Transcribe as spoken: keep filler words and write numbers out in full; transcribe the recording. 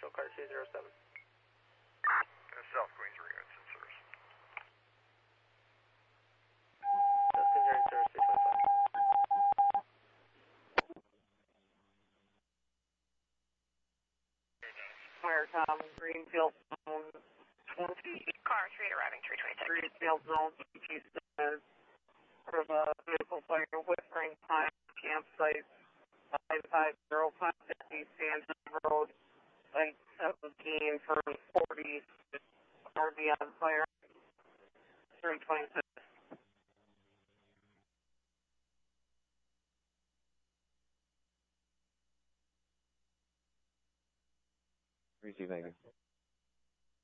car two zero seven. Uh, South Queens Arena, it's in service. South Queens Arena, service two twenty-five. Fire Tom, Greenfield Zone twenty. Car three arriving, three twenty-six. Greenfield Zone twenty says, for the vehicle fire, Whispering Pine campsite, five five zero five fifty Sandton Road, site seventeen for forty, R V on fire, three twenty-six. Receive, thank you.